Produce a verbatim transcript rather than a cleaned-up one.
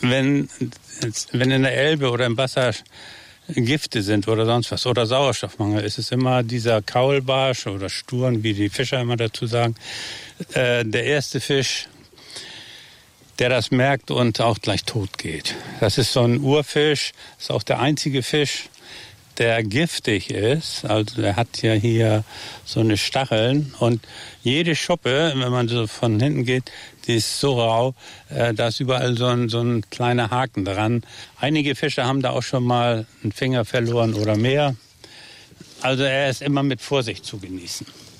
wenn, wenn in der Elbe oder im Wasser Gifte sind oder sonst was oder Sauerstoffmangel, ist es immer dieser Kaulbarsch oder Sturm, wie die Fischer immer dazu sagen, äh, der erste Fisch, der das merkt und auch gleich tot geht. Das ist so ein Urfisch, ist auch der einzige Fisch, der giftig ist. Also der hat ja hier so eine Stacheln und jede Schuppe, wenn man so von hinten geht, die ist so rau, äh, da ist überall so ein, so ein kleiner Haken dran. Einige Fische haben da auch schon mal einen Finger verloren oder mehr. Also er ist immer mit Vorsicht zu genießen.